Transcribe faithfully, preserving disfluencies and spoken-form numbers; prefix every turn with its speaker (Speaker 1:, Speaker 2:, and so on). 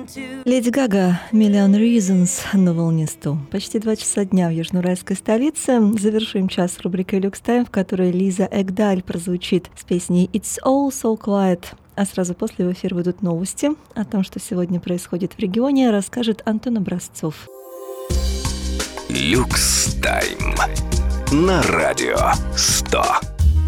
Speaker 1: Леди Гага, Million Reasons на волне сто. Почти два часа дня в южноуральской столице. Завершим час рубрикой Люкс Тайм, в которой Лиза Экдаль прозвучит с песней It's All So Quiet. А сразу после в эфир выйдут новости. О том, что сегодня происходит в регионе, расскажет Антон Образцов.
Speaker 2: Люкс Тайм на радио сто.